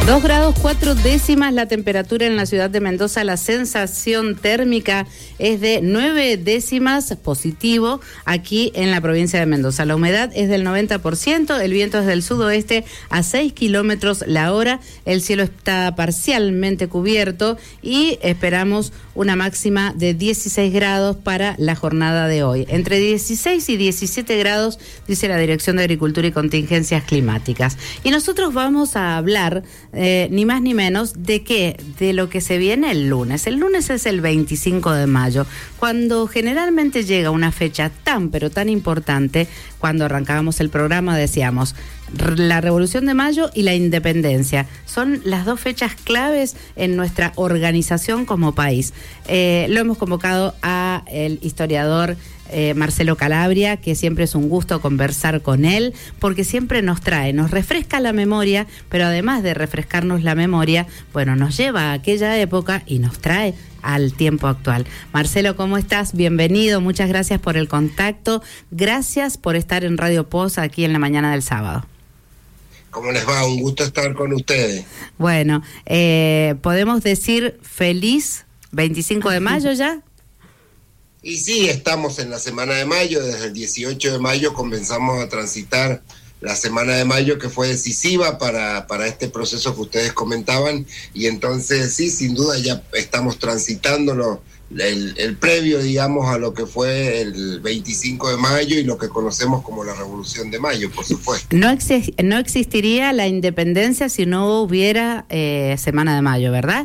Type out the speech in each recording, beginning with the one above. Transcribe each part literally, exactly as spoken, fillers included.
Dos grados cuatro décimas la temperatura en la ciudad de Mendoza. La sensación térmica es de nueve décimas positivo aquí en la provincia de Mendoza. La humedad es del noventa por ciento, el viento es del sudoeste a seis kilómetros la hora, el cielo está parcialmente cubierto y esperamos una máxima de dieciséis grados para la jornada de hoy. Entre dieciséis y diecisiete grados, dice la Dirección de Agricultura y Contingencias Climáticas. Y nosotros vamos a hablar Eh, ni más ni menos de qué, de lo que se viene el lunes. El lunes es el veinticinco de mayo, cuando generalmente llega una fecha tan pero tan importante. Cuando arrancábamos el programa decíamos la Revolución de Mayo y la Independencia son las dos fechas claves en nuestra organización como país. Eh, lo hemos convocado a el historiador Eh, Marcelo Calabria, que siempre es un gusto conversar con él, porque siempre nos trae, nos refresca la memoria, pero además de refrescarnos la memoria, bueno, nos lleva a aquella época y nos trae al tiempo actual. Marcelo, ¿cómo estás? Bienvenido, muchas gracias por el contacto, gracias por estar en Radio Post aquí en la mañana del sábado. ¿Cómo les va? Un gusto estar con ustedes. Bueno, eh, ¿podemos decir feliz veinticinco de mayo ya? Y sí, estamos en la semana de mayo, desde el dieciocho de mayo comenzamos a transitar la semana de mayo, que fue decisiva para, para este proceso que ustedes comentaban, y entonces sí, sin duda ya estamos transitándolo, el, el previo, digamos, a lo que fue el veinticinco de mayo y lo que conocemos como la Revolución de Mayo, por supuesto. No, exi- no existiría la independencia si no hubiera eh, semana de mayo, ¿verdad?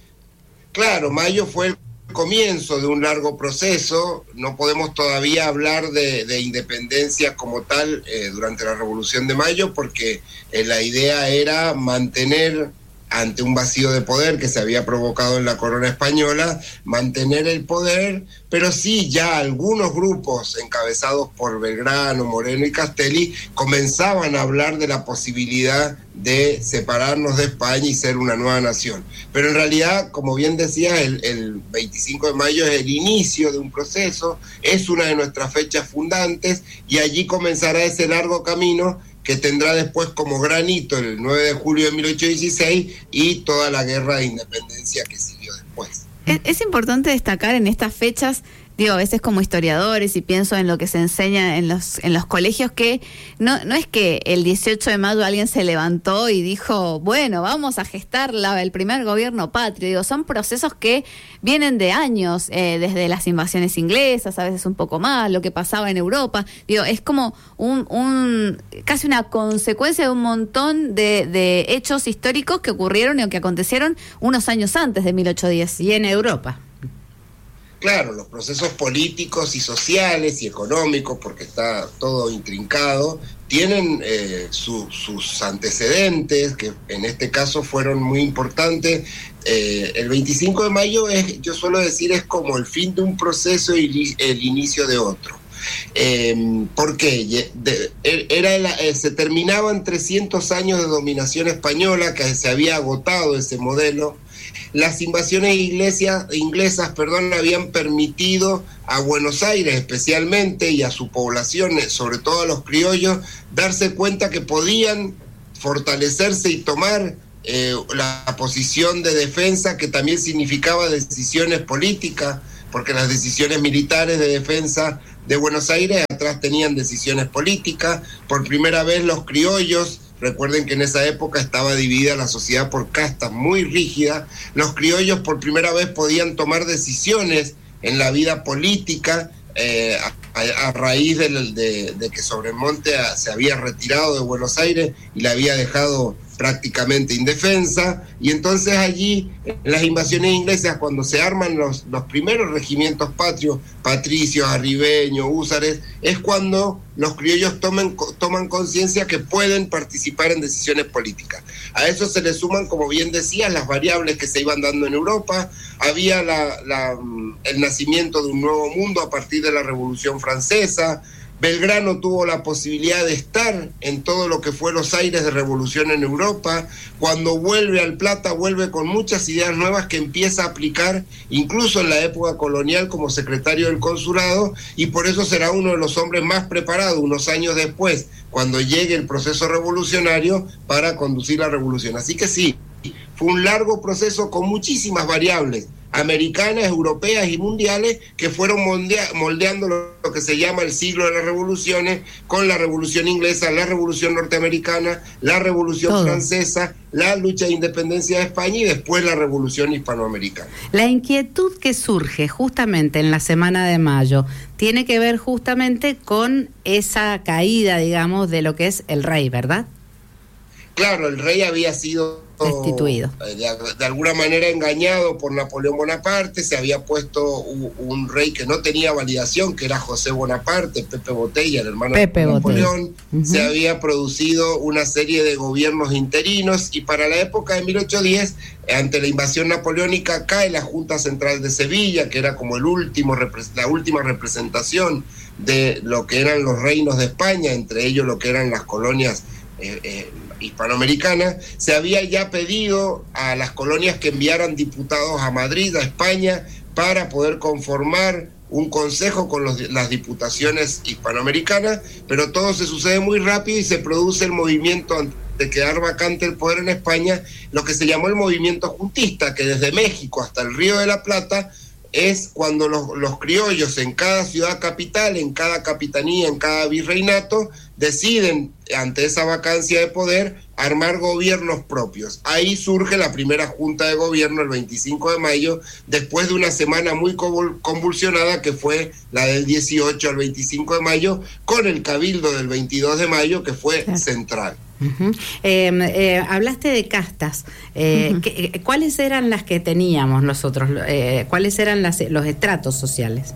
Claro, mayo fue el comienzo de un largo proceso. No podemos todavía hablar de, de independencia como tal eh, durante la Revolución de Mayo, porque eh, la idea era mantener, ante un vacío de poder que se había provocado en la corona española, mantener el poder, pero sí ya algunos grupos encabezados por Belgrano, Moreno y Castelli comenzaban a hablar de la posibilidad de separarnos de España y ser una nueva nación. Pero en realidad, como bien decía, el, el veinticinco de mayo es el inicio de un proceso, es una de nuestras fechas fundantes, y allí comenzará ese largo camino que tendrá después como gran hito el nueve de julio de mil ochocientos dieciséis y toda la guerra de independencia que siguió después. Es, es importante destacar en estas fechas, digo, a veces como historiadores, y pienso en lo que se enseña en los en los colegios, que no no es que el dieciocho de mayo alguien se levantó y dijo, bueno, vamos a gestar la, el primer gobierno patrio. Digo, son procesos que vienen de años, eh, desde las invasiones inglesas, a veces un poco más, lo que pasaba en Europa. Digo, es como un, un casi una consecuencia de un montón de, de hechos históricos que ocurrieron o que acontecieron unos años antes de mil ochocientos diez. Y en Europa. Claro, los procesos políticos y sociales y económicos, porque está todo intrincado, tienen eh, su, sus antecedentes, que en este caso fueron muy importantes. Eh, el veinticinco de mayo, es, yo suelo decir, es como el fin de un proceso y el inicio de otro. Eh, ¿Por qué? De, era la, eh, se terminaban trescientos años de dominación española, que se había agotado ese modelo. Las invasiones iglesias, inglesas perdón, habían permitido a Buenos Aires especialmente y a su población, sobre todo a los criollos, darse cuenta que podían fortalecerse y tomar eh, la posición de defensa, que también significaba decisiones políticas, porque las decisiones militares de defensa de Buenos Aires atrás tenían decisiones políticas. Por primera vez los criollos, recuerden que en esa época estaba dividida la sociedad por castas muy rígidas, los criollos por primera vez podían tomar decisiones en la vida política, eh, a, a raíz de, de, de que Sobremonte a, se había retirado de Buenos Aires y la había dejado prácticamente indefensa, y entonces allí, en las invasiones inglesas, cuando se arman los, los primeros regimientos patrios, patricios, arribeños, húsares, es cuando los criollos tomen, toman conciencia que pueden participar en decisiones políticas. A eso se le suman, como bien decías, las variables que se iban dando en Europa. Había la, la, el nacimiento de un nuevo mundo a partir de la Revolución Francesa. Belgrano tuvo la posibilidad de estar en todo lo que fue los aires de revolución en Europa. Cuando vuelve al Plata, vuelve con muchas ideas nuevas que empieza a aplicar incluso en la época colonial como secretario del consulado, y por eso será uno de los hombres más preparados unos años después, cuando llegue el proceso revolucionario, para conducir la revolución. Así que sí, fue un largo proceso con muchísimas variables americanas, europeas y mundiales que fueron moldea- moldeando lo que se llama el siglo de las revoluciones, con la revolución inglesa, la revolución norteamericana, la revolución Todo. francesa, la lucha de independencia de España y después la revolución hispanoamericana. La inquietud que surge justamente en la Semana de Mayo tiene que ver justamente con esa caída, digamos, de lo que es el rey, ¿verdad? Claro, el rey había sido destituido. De, de alguna manera engañado por Napoleón Bonaparte, se había puesto un, un rey que no tenía validación, que era José Bonaparte, Pepe Botella, el hermano Pepe de Napoleón. Uh-huh. Se había producido una serie de gobiernos interinos y para la época de mil ochocientos diez, ante la invasión napoleónica, cae la Junta Central de Sevilla, que era como el último, la última representación de lo que eran los reinos de España, entre ellos lo que eran las colonias eh, eh, hispanoamericana. Se había ya pedido a las colonias que enviaran diputados a Madrid, a España, para poder conformar un consejo con los, las diputaciones hispanoamericanas, pero todo se sucede muy rápido y se produce el movimiento de quedar vacante el poder en España, lo que se llamó el movimiento juntista, que desde México hasta el Río de la Plata es cuando los, los criollos en cada ciudad capital, en cada capitanía, en cada virreinato, deciden, ante esa vacancia de poder, armar gobiernos propios. Ahí surge la primera junta de gobierno el veinticinco de mayo, después de una semana muy convulsionada que fue la del dieciocho al veinticinco de mayo, con el cabildo del veintidós de mayo que fue claro. central. Uh-huh. eh, eh, hablaste de castas. Eh, uh-huh. ¿qué, ¿Cuáles eran las que teníamos nosotros? Eh, ¿Cuáles eran las, los estratos sociales?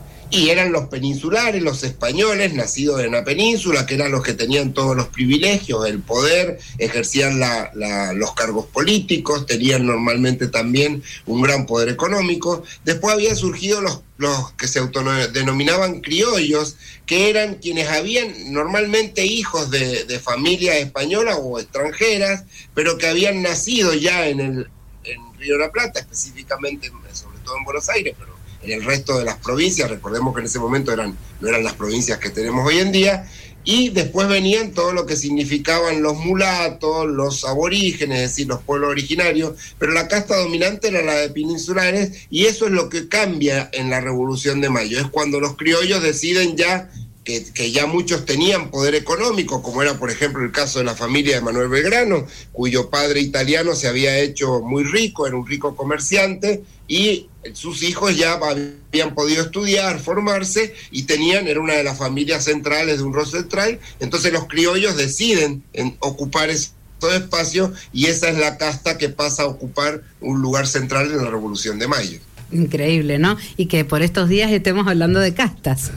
Y eran los peninsulares, los españoles, nacidos en la península, que eran los que tenían todos los privilegios, el poder, ejercían la, la, los cargos políticos, tenían normalmente también un gran poder económico. Después habían surgido los, los que se autodenominaban criollos, que eran quienes habían normalmente hijos de, de familias españolas o extranjeras, pero que habían nacido ya en el en Río de la Plata, específicamente, sobre todo en Buenos Aires, pero en el resto de las provincias. Recordemos que en ese momento eran, no eran las provincias que tenemos hoy en día, y después venían todo lo que significaban los mulatos, los aborígenes, es decir, los pueblos originarios, pero la casta dominante era la de peninsulares, y eso es lo que cambia en la Revolución de Mayo, es cuando los criollos deciden ya Que, que ya muchos tenían poder económico, como era por ejemplo el caso de la familia de Manuel Belgrano, cuyo padre italiano se había hecho muy rico, era un rico comerciante, y sus hijos ya habían podido estudiar, formarse, y tenían, era una de las familias centrales de un rol central. Entonces los criollos deciden en ocupar esos espacios, y esa es la casta que pasa a ocupar un lugar central en la Revolución de Mayo. Increíble, ¿no? Y que por estos días estemos hablando de castas.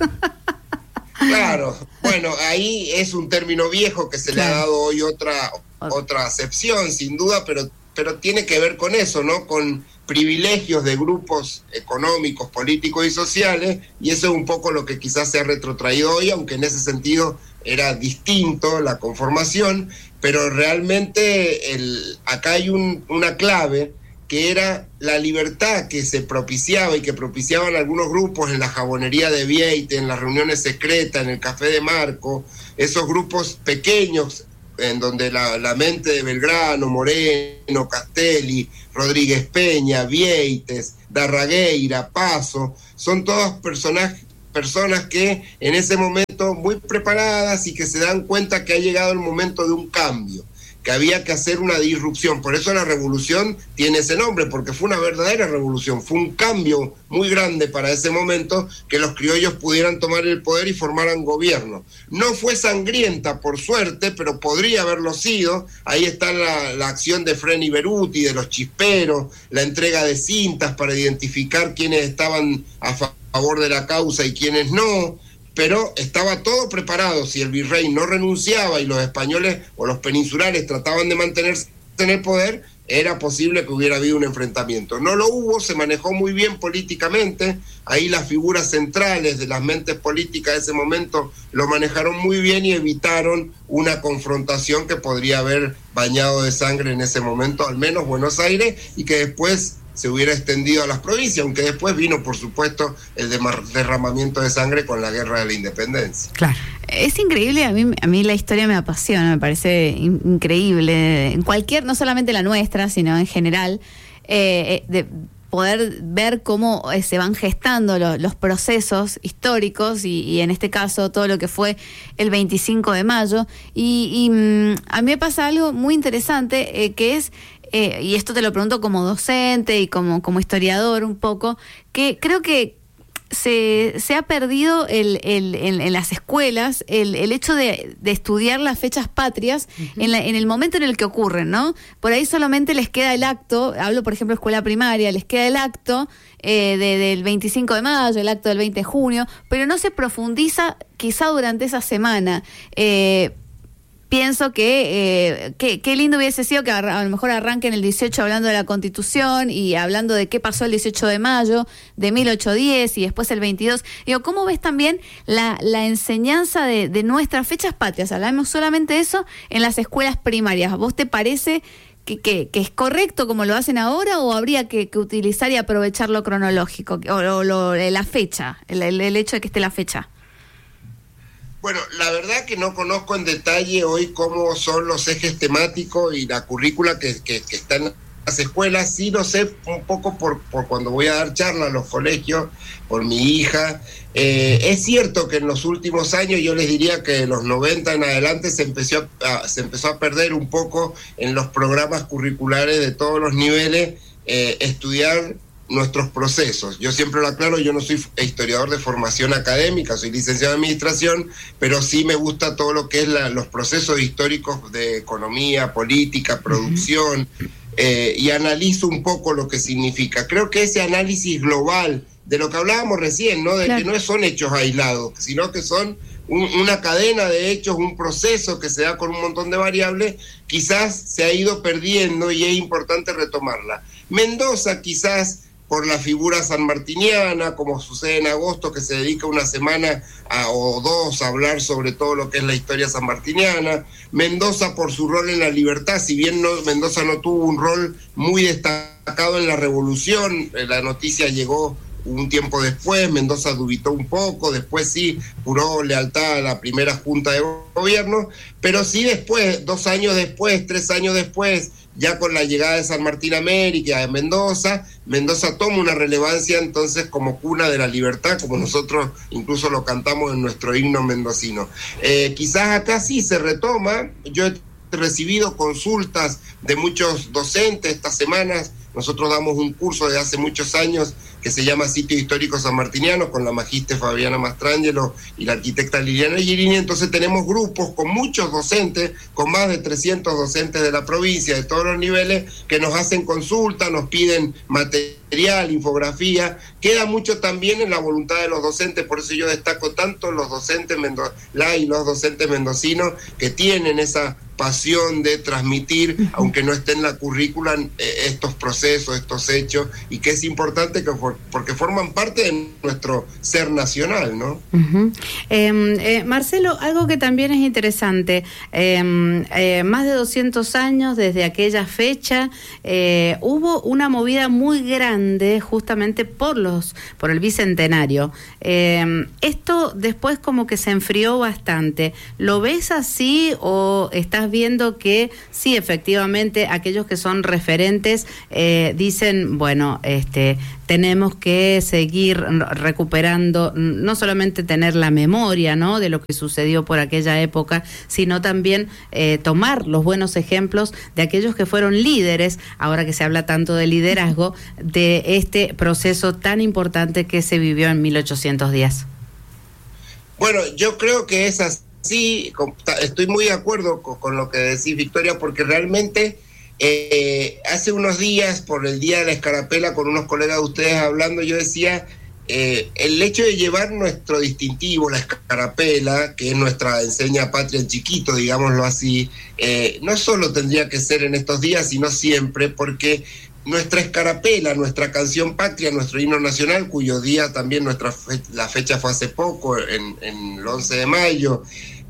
Claro, bueno, ahí es un término viejo que se claro. le ha dado hoy otra otra acepción, sin duda, pero pero tiene que ver con eso, ¿no? Con privilegios de grupos económicos, políticos y sociales, y eso es un poco lo que quizás se ha retrotraído hoy, aunque en ese sentido era distinto la conformación, pero realmente el, acá hay un, una clave, que era la libertad que se propiciaba y que propiciaban algunos grupos en la jabonería de Vieite, en las reuniones secretas, en el Café de Marco, esos grupos pequeños en donde la, la mente de Belgrano, Moreno, Castelli, Rodríguez Peña, Vieites, Darragueira, Paso, son todas personas, personas que en ese momento muy preparadas y que se dan cuenta que ha llegado el momento de un cambio, que había que hacer una disrupción. Por eso la revolución tiene ese nombre, porque fue una verdadera revolución, fue un cambio muy grande para ese momento, que los criollos pudieran tomar el poder y formaran gobierno. No fue sangrienta, por suerte, pero podría haberlo sido. Ahí está la, la acción de Freni Beruti, de los chisperos, la entrega de cintas para identificar quiénes estaban a favor de la causa y quiénes no. Pero estaba todo preparado. Si el virrey no renunciaba y los españoles o los peninsulares trataban de mantenerse en el poder, era posible que hubiera habido un enfrentamiento. No lo hubo, se manejó muy bien políticamente, ahí las figuras centrales de las mentes políticas de ese momento lo manejaron muy bien y evitaron una confrontación que podría haber bañado de sangre en ese momento, al menos Buenos Aires, y que después se hubiera extendido a las provincias, aunque después vino, por supuesto, el derramamiento de sangre con la Guerra de la Independencia. Claro. Es increíble, a mí, a mí la historia me apasiona, me parece in- increíble. En cualquier, no solamente la nuestra, sino en general, eh, de poder ver cómo eh, se van gestando lo, los procesos históricos y, y en este caso todo lo que fue el veinticinco de mayo. Y, y mm, a mí me pasa algo muy interesante eh, que es, eh, y esto te lo pregunto como docente y como, como historiador un poco, que creo que Se, se ha perdido el, el, el, en las escuelas el, el hecho de, de estudiar las fechas patrias uh-huh. en, la, en el momento en el que ocurren, ¿no? Por ahí solamente les queda el acto, hablo por ejemplo de escuela primaria, les queda el acto eh, de, del veinticinco de mayo, el acto del veinte de junio, pero no se profundiza quizá durante esa semana. Eh, Pienso que eh, qué lindo hubiese sido que a, a lo mejor arranquen el dieciocho hablando de la Constitución y hablando de qué pasó el dieciocho de mayo de mil ochocientos diez y después el veintidós. Digo, ¿cómo ves también la, la enseñanza de, de nuestras fechas patrias? Hablamos solamente de eso en las escuelas primarias. ¿Vos te parece que, que, que es correcto como lo hacen ahora o habría que, que utilizar y aprovechar lo cronológico o, o lo, la fecha, el, el, el hecho de que esté la fecha? Bueno, la verdad que no conozco en detalle hoy cómo son los ejes temáticos y la currícula que, que, que están en las escuelas. Sí lo sé un poco por, por cuando voy a dar charlas a los colegios, por mi hija. Eh, es cierto que en los últimos años, yo les diría que en los noventa en adelante se empezó a, se empezó a perder un poco en los programas curriculares de todos los niveles, eh, estudiar nuestros procesos. Yo siempre lo aclaro, yo no soy historiador de formación académica, soy licenciado en administración, pero sí me gusta todo lo que es la, los procesos históricos de economía, política, producción, eh, y analizo un poco lo que significa. Creo que ese análisis global de lo que hablábamos recién, ¿no? De claro. que no son hechos aislados, sino que son un, una cadena de hechos, un proceso que se da con un montón de variables, quizás se ha ido perdiendo y es importante retomarla. Mendoza quizás por la figura sanmartiniana, como sucede en agosto, que se dedica una semana a, o dos a hablar sobre todo lo que es la historia sanmartiniana. Mendoza por su rol en la libertad, si bien no, Mendoza no tuvo un rol muy destacado en la revolución, la noticia llegó un tiempo después, Mendoza dubitó un poco, después sí juró lealtad a la primera junta de gobierno, pero sí después, dos años después, tres años después, ya con la llegada de San Martín América, de Mendoza, Mendoza toma una relevancia entonces como cuna de la libertad, como nosotros incluso lo cantamos en nuestro himno mendocino. Eh, quizás acá sí se retoma, yo he recibido consultas de muchos docentes estas semanas, nosotros damos un curso de hace muchos años que se llama Sitios Históricos Sanmartinianos con la magíster Fabiana Mastrangelo y la arquitecta Liliana Girini. Entonces tenemos grupos con muchos docentes, con más de trescientos docentes de la provincia, de todos los niveles, que nos hacen consulta, nos piden material, infografía. Queda mucho también en la voluntad de los docentes, por eso yo destaco tanto los docentes mendo- la y los docentes mendocinos que tienen esa pasión de transmitir, aunque no esté en la currícula, eh, estos procesos, estos hechos, y que es importante que for, porque forman parte de nuestro ser nacional, ¿no? Uh-huh. eh, eh, Marcelo, algo que también es interesante, eh, eh, más de doscientos años desde aquella fecha, eh, hubo una movida muy grande justamente por los por el bicentenario. Eh, esto después como que se enfrió bastante. ¿Lo ves así o estás viendo que sí, efectivamente, aquellos que son referentes eh, dicen, bueno, este, tenemos que seguir recuperando, no solamente tener la memoria, ¿no?, de lo que sucedió por aquella época, sino también eh, tomar los buenos ejemplos de aquellos que fueron líderes, ahora que se habla tanto de liderazgo, de este proceso tan importante que se vivió en mil ochocientos diez? Bueno, yo creo que es así. Sí, estoy muy de acuerdo con, con lo que decís, Victoria, porque realmente eh, hace unos días, por el Día de la Escarapela, con unos colegas de ustedes hablando, yo decía, eh, el hecho de llevar nuestro distintivo, la escarapela, que es nuestra enseña patria en chiquito, digámoslo así, eh, no solo tendría que ser en estos días, sino siempre, porque nuestra escarapela, nuestra canción patria, nuestro himno nacional, cuyo día también nuestra fe- la fecha fue hace poco, en, en el once de mayo,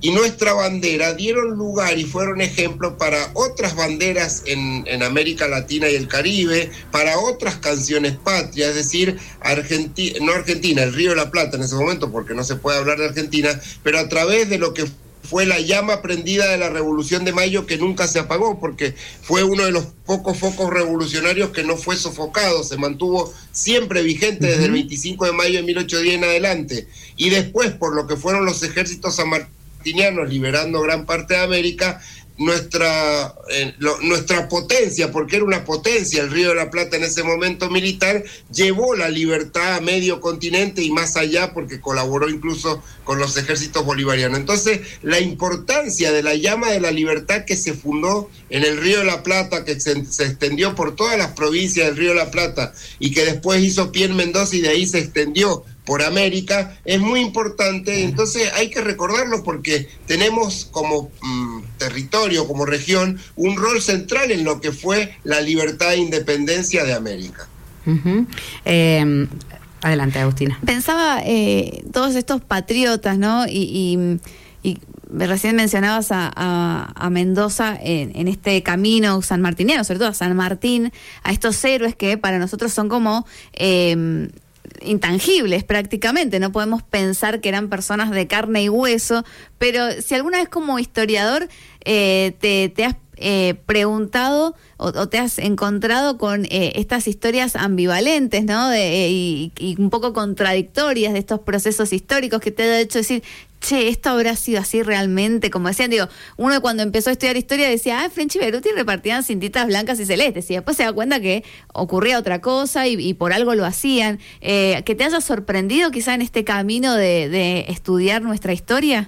y nuestra bandera dieron lugar y fueron ejemplo para otras banderas en, en América Latina y el Caribe, para otras canciones patrias, es decir, Argentina, no Argentina, el Río de la Plata en ese momento, porque no se puede hablar de Argentina, pero a través de lo que fue la llama prendida de la Revolución de Mayo, que nunca se apagó, porque fue uno de los pocos focos revolucionarios que no fue sofocado, se mantuvo siempre vigente desde el veinticinco de mayo de mil ochocientos diez en adelante, y después por lo que fueron los ejércitos sanmartinianos liberando gran parte de América, nuestra eh, lo, nuestra potencia, porque era una potencia el Río de la Plata en ese momento militar, llevó la libertad a medio continente y más allá, porque colaboró incluso con los ejércitos bolivarianos. Entonces, la importancia de la llama de la libertad que se fundó en el Río de la Plata, que se, se extendió por todas las provincias del Río de la Plata y que después hizo pie en Mendoza y de ahí se extendió por América, es muy importante. Entonces hay que recordarlo porque tenemos como mm, territorio, como región, un rol central en lo que fue la libertad e independencia de América. Uh-huh. Eh, adelante, Agustina. Pensaba eh, todos estos patriotas, ¿no? Y, y, y recién mencionabas a, a, a Mendoza en, en este camino sanmartiniano, sobre todo a San Martín, a estos héroes que para nosotros son como Eh, intangibles prácticamente, no podemos pensar que eran personas de carne y hueso, pero si alguna vez como historiador eh, te, te has eh, preguntado o, o te has encontrado con eh, estas historias ambivalentes, ¿no? De, eh, y, y un poco contradictorias de estos procesos históricos que te ha hecho decir, che, esto habrá sido así realmente, como decían, digo, uno cuando empezó a estudiar historia decía, ah, French y Beruti repartían cintitas blancas y celestes, y después se da cuenta que ocurría otra cosa y, y por algo lo hacían. Eh, ¿que te haya sorprendido quizá en este camino de, de estudiar nuestra historia?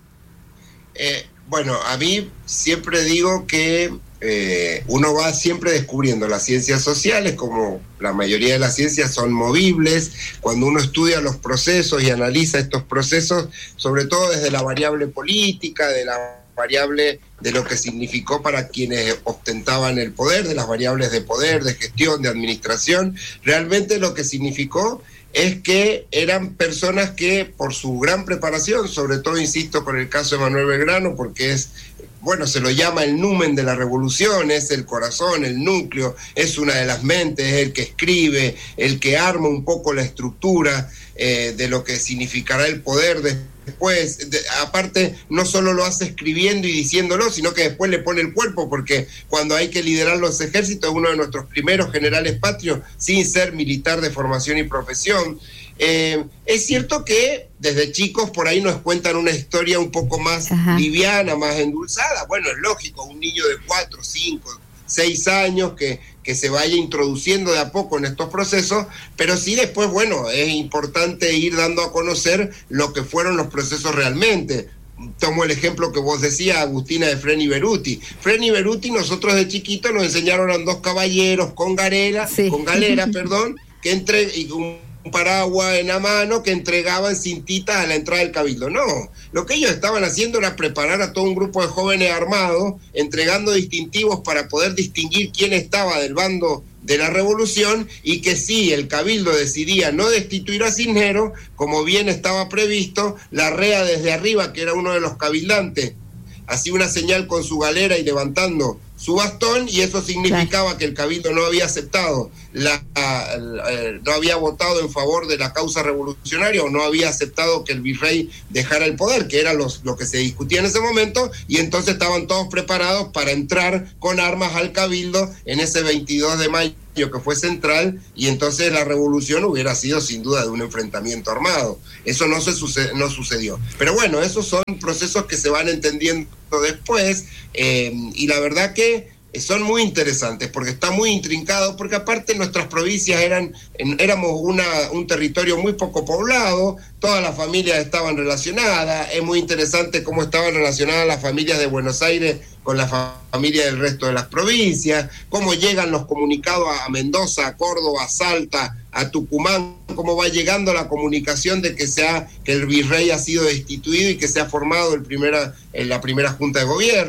Eh, bueno, a mí siempre digo que eh, uno va siempre descubriendo las ciencias sociales, como la mayoría de las ciencias son movibles, cuando uno estudia los procesos y analiza estos procesos, sobre todo desde la variable política, de la variable de lo que significó para quienes ostentaban el poder, de las variables de poder, de gestión, de administración, realmente lo que significó es que eran personas que por su gran preparación, sobre todo insisto con el caso de Manuel Belgrano, porque es, bueno, se lo llama el numen de la revolución, es el corazón, el núcleo, es una de las mentes, es el que escribe, el que arma un poco la estructura eh, de lo que significará el poder de después, de, aparte no solo lo hace escribiendo y diciéndolo, sino que después le pone el cuerpo, porque cuando hay que liderar los ejércitos es uno de nuestros primeros generales patrios, sin ser militar de formación y profesión. Eh, es cierto que desde chicos por ahí nos cuentan una historia un poco más Ajá. liviana, más endulzada. Bueno, es lógico, un niño de cuatro, cinco, seis años que, que se vaya introduciendo de a poco en estos procesos, pero sí después, bueno, es importante ir dando a conocer lo que fueron los procesos realmente. Tomo el ejemplo que vos decías, Agustina, de Frenny Beruti. Frenny Beruti, nosotros de chiquitos nos enseñaron a dos caballeros con galera, sí. con galera, perdón, que entre y un un paraguas en la mano que entregaban cintitas a la entrada del cabildo. No, lo que ellos estaban haciendo era preparar a todo un grupo de jóvenes armados, entregando distintivos para poder distinguir quién estaba del bando de la revolución, y que si el cabildo decidía no destituir a Cisneros, como bien estaba previsto, la Rea desde arriba, que era uno de los cabildantes, hacía una señal con su galera y levantando su bastón, y eso significaba claro. que el cabildo no había aceptado, la, la, la, no había votado en favor de la causa revolucionaria, o no había aceptado que el virrey dejara el poder, que era los, lo que se discutía en ese momento, y entonces estaban todos preparados para entrar con armas al cabildo en ese veintidós de mayo que fue central, y entonces la revolución hubiera sido sin duda de un enfrentamiento armado. Eso no se sucede, no sucedió. Pero bueno, esos son procesos que se van entendiendo después, eh, y la verdad que son muy interesantes porque está muy intrincado, porque aparte nuestras provincias eran éramos una un territorio muy poco poblado, todas las familias estaban relacionadas. Es muy interesante cómo estaban relacionadas las familias de Buenos Aires con la familia del resto de las provincias, cómo llegan los comunicados a Mendoza, a Córdoba, a Salta, a Tucumán, cómo va llegando la comunicación de que sea que el virrey ha sido destituido y que se ha formado el primera, en la primera junta de gobierno,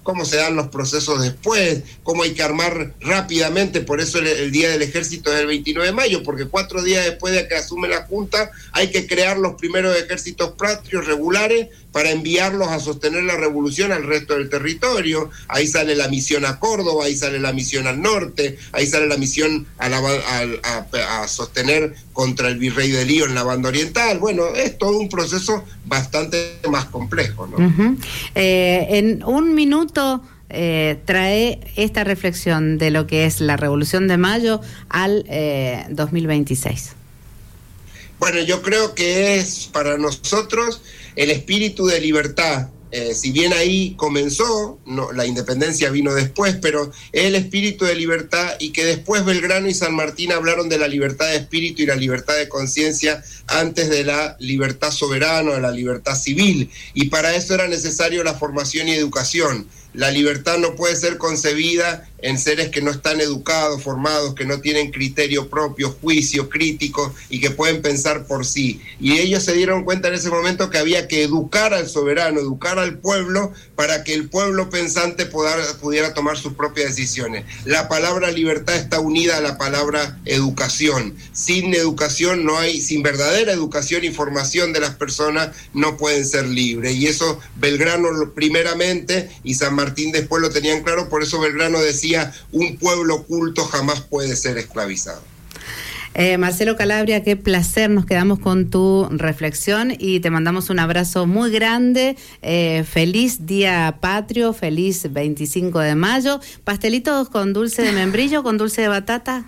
cómo se dan los procesos después, cómo hay que armar rápidamente, por eso el, el Día del Ejército es el veintinueve de mayo, porque cuatro días después de que asume la Junta hay que crear los primeros ejércitos patrios regulares para enviarlos a sostener la revolución al resto del territorio. Ahí sale la misión a Córdoba, ahí sale la misión al norte, ahí sale la misión a, la, a, a, a sostener contra el virrey de Lío en la banda oriental. Bueno, es todo un proceso bastante más complejo, ¿no? Uh-huh. Eh, en un minuto eh, trae esta reflexión de lo que es la Revolución de Mayo al eh, dos mil veintiséis. Bueno, yo creo que es para nosotros el espíritu de libertad. Eh, si bien ahí comenzó, no, la independencia vino después, pero es el espíritu de libertad, y que después Belgrano y San Martín hablaron de la libertad de espíritu y la libertad de conciencia antes de la libertad soberana, de la libertad civil, y para eso era necesario la formación y educación. La libertad no puede ser concebida en seres que no están educados, formados, que no tienen criterio propio, juicio crítico y que pueden pensar por sí. Y ellos se dieron cuenta en ese momento que había que educar al soberano, educar al pueblo, para que el pueblo pensante pudiera, pudiera tomar sus propias decisiones. La palabra libertad está unida a la palabra educación. Sin educación no hay, sin verdadera educación y formación de las personas, no pueden ser libres. Y eso Belgrano primeramente y San Martín después lo tenían claro, por eso Belgrano decía: un pueblo culto jamás puede ser esclavizado. Eh, Marcelo Calabria, qué placer, nos quedamos con tu reflexión y te mandamos un abrazo muy grande. Eh, feliz Día Patrio, feliz veinticinco de mayo. ¿Pastelitos con dulce de membrillo, con dulce de batata?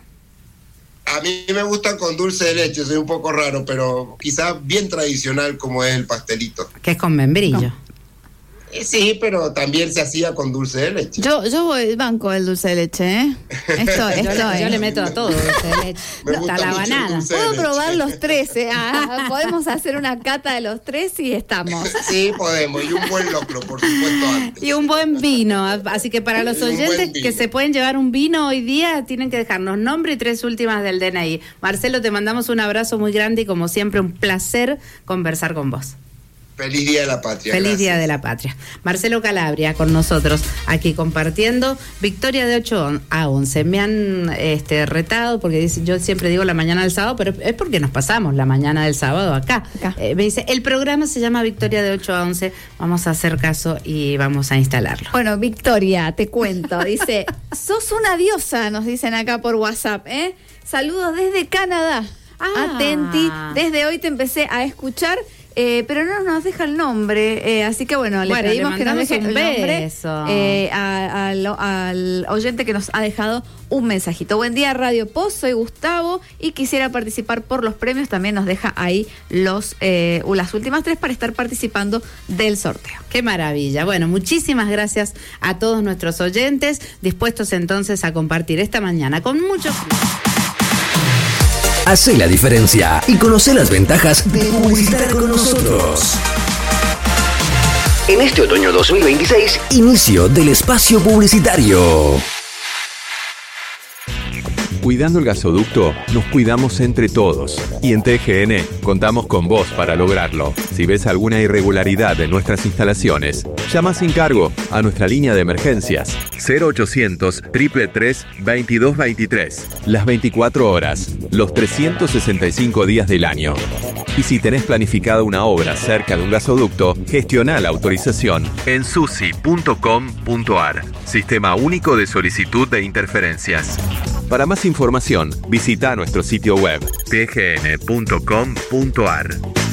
A mí me gustan con dulce de leche, soy un poco raro, pero quizás bien tradicional como es el pastelito. Que es con membrillo. No. Sí, pero también se hacía con dulce de leche. Yo yo voy banco el dulce de leche, ¿eh? Esto, esto yo, es. yo le meto a todo dulce de leche. Me Hasta la banana. Puedo probar los tres, ¿eh? Ah, podemos hacer una cata de los tres y estamos. Sí, podemos. Y un buen locro, por supuesto, antes. Y un buen vino. Así que para los oyentes que se pueden llevar un vino hoy día, tienen que dejarnos nombre y tres últimas del D N I. Marcelo, te mandamos un abrazo muy grande y como siempre un placer conversar con vos. Feliz Día de la Patria. Feliz gracias. Día de la Patria. Marcelo Calabria con nosotros aquí compartiendo. Victoria de ocho a once. Me han este, retado porque dice, yo siempre digo la mañana del sábado, pero es porque nos pasamos la mañana del sábado acá. acá. Eh, me dice, el programa se llama Victoria de ocho a once. Vamos a hacer caso y vamos a instalarlo. Bueno, Victoria, te cuento. Dice, sos una diosa, nos dicen acá por WhatsApp, ¿eh? Saludos desde Canadá. Ah. Atenti, desde hoy te empecé a escuchar. Eh, pero no nos deja el nombre, eh, así que bueno, le bueno, pedimos le que nos deje un el nombre beso. Eh, a, a, al oyente que nos ha dejado un mensajito. Buen día, Radio Post, soy Gustavo y quisiera participar por los premios. También nos deja ahí los eh, las últimas tres para estar participando del sorteo. Qué maravilla. Bueno, muchísimas gracias a todos nuestros oyentes, dispuestos entonces a compartir esta mañana con mucho... Hacé la diferencia y conoce las ventajas de publicitar con nosotros. En este otoño dos mil veintiséis, inicio del espacio publicitario. Cuidando el gasoducto, nos cuidamos entre todos. Y en T G N contamos con vos para lograrlo. Si ves alguna irregularidad en nuestras instalaciones, llama sin cargo a nuestra línea de emergencias cero ochocientos, tres tres tres, veintidós veintitrés. Las veinticuatro horas, los trescientos sesenta y cinco días del año. Y si tenés planificada una obra cerca de un gasoducto, gestiona la autorización en susi punto com punto ar. Sistema único de solicitud de interferencias. Para más información, visita nuestro sitio web t g n punto com punto ar.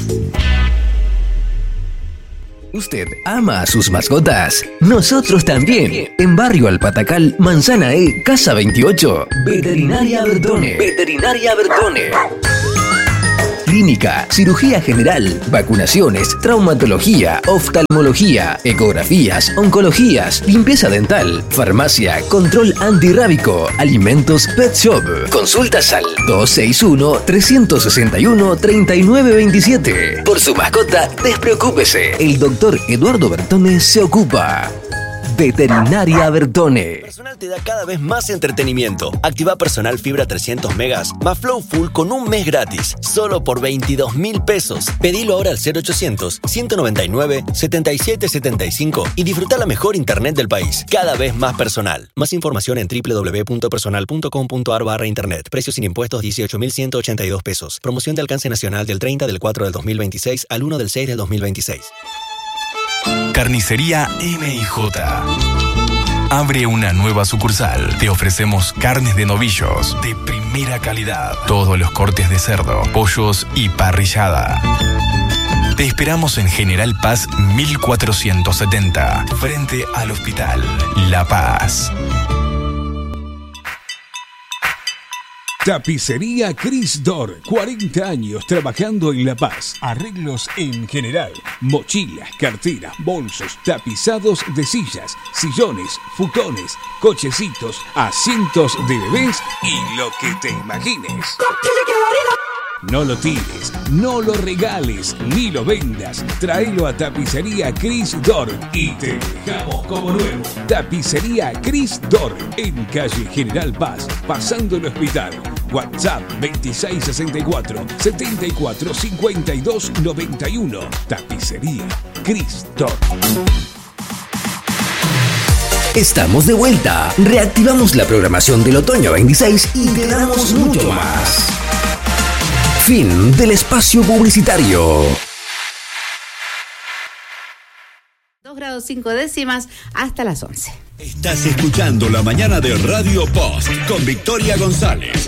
¿Usted ama a sus mascotas? Nosotros también. En Barrio Alpatacal, Manzana E, Casa veintiocho. Veterinaria Bertone. Veterinaria Bertone. Clínica, cirugía general, vacunaciones, traumatología, oftalmología, ecografías, oncologías, limpieza dental, farmacia, control antirrábico, alimentos, pet shop. Consultas al dos seis uno, tres seis uno, tres nueve dos siete. Por su mascota, despreocúpese. El doctor Eduardo Bertone se ocupa. Veterinaria Bertone. Personal te da cada vez más entretenimiento. Activa Personal Fibra trescientos megas más Flow Full con un mes gratis, solo por veintidós mil pesos. Pedilo ahora al cero ochocientos, ciento noventa y nueve, setenta y siete setenta y cinco y disfruta la mejor internet del país. Cada vez más personal. Más información en doble u doble u doble u punto personal punto com punto a r barra internet. Precios sin impuestos dieciocho mil ciento ochenta y dos pesos. Promoción de alcance nacional del treinta del cuatro del dos mil veintiséis al uno del seis del dos mil veintiséis. Carnicería M y J abre una nueva sucursal. Te ofrecemos carnes de novillos de primera calidad, todos los cortes de cerdo, pollos y parrillada. Te esperamos en General Paz mil cuatrocientos setenta, frente al Hospital La Paz. Tapicería Cris Dor, cuarenta años trabajando en La Paz. Arreglos en general, mochilas, carteras, bolsos, tapizados de sillas, sillones, futones, cochecitos, asientos de bebés y lo que te imagines. No lo tires, no lo regales, ni lo vendas. Tráelo a Tapicería Cris Dor y te dejamos como nuevo. Tapicería Cris Dor, en calle General Paz, pasando el hospital. WhatsApp veintiséis sesenta y cuatro, setenta y cuatro cincuenta y dos noventa y uno. Tapicería Cris Dor. Estamos de vuelta. Reactivamos la programación del otoño veintiséis y te damos mucho más. Fin del espacio publicitario. dos grados cinco décimas hasta las once. Estás escuchando La Mañana de Radio Post con Victoria González.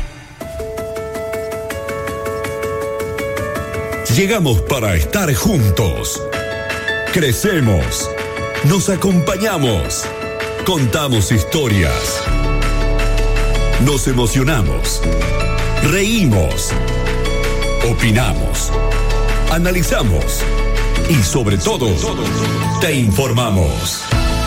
Llegamos para estar juntos. Crecemos. Nos acompañamos. Contamos historias. Nos emocionamos. Reímos. Opinamos. Analizamos. Y sobre todo, te informamos.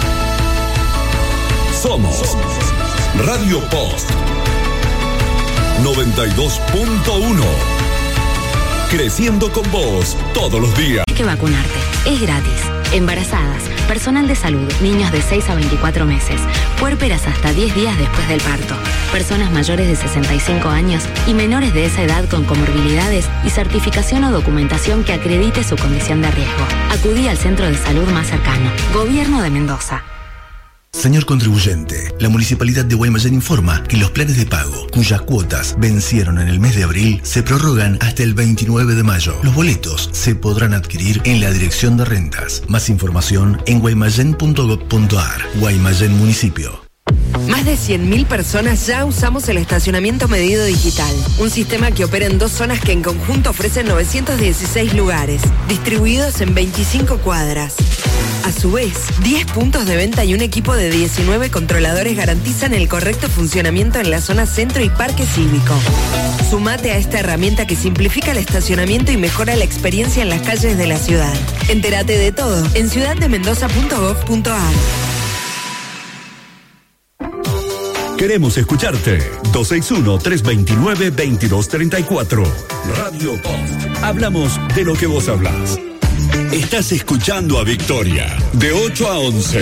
Somos Radio Post noventa y dos punto uno. Creciendo con vos todos los días. Hay que vacunarte. Es gratis. Embarazadas, personal de salud, niños de seis a veinticuatro meses, puérperas hasta diez días después del parto, personas mayores de sesenta y cinco años y menores de esa edad con comorbilidades y certificación o documentación que acredite su condición de riesgo. Acudí al centro de salud más cercano. Gobierno de Mendoza. Señor contribuyente, la Municipalidad de Guaymallén informa que los planes de pago, cuyas cuotas vencieron en el mes de abril, se prorrogan hasta el veintinueve de mayo. Los boletos se podrán adquirir en la Dirección de Rentas. Más información en guaymallén punto gob punto a r. Guaymallén Municipio. Más de cien mil personas ya usamos el estacionamiento medido digital, un sistema que opera en dos zonas que en conjunto ofrecen novecientos dieciséis lugares, distribuidos en veinticinco cuadras. A su vez, diez puntos de venta y un equipo de diecinueve controladores garantizan el correcto funcionamiento en la zona centro y parque cívico. Sumate a esta herramienta que simplifica el estacionamiento y mejora la experiencia en las calles de la ciudad. Entérate de todo en ciudad de mendoza punto gob punto a r. Queremos escucharte. dos seis uno, tres dos nueve, veintidós treinta y cuatro. Radio Post. Hablamos de lo que vos hablás. Estás escuchando a Victoria, de ocho a once.